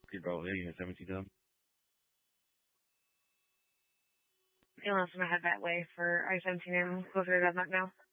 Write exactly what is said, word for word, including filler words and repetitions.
Okay, bro. Yeah, you had seventeen of them? Unless I'm gonna head that way for I seventeen and closer to that now.